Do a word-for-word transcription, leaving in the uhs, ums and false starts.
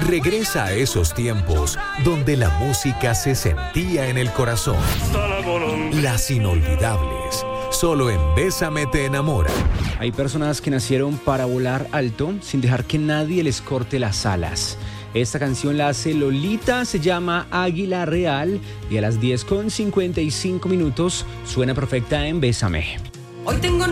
Regresa a esos tiempos donde la música se sentía en el corazón. Las inolvidables. Solo en Bésame te enamora. Hay personas que nacieron para volar alto sin dejar que nadie les corte las alas. Esta canción la hace Lolita, se llama Águila Real y a las diez con cincuenta y cinco minutos suena perfecta en Bésame. Hoy tengo